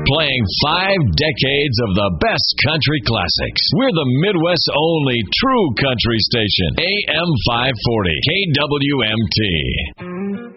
playing 5 decades of the best country classics. We're the Midwest's only true country station. AM 540, KWMT.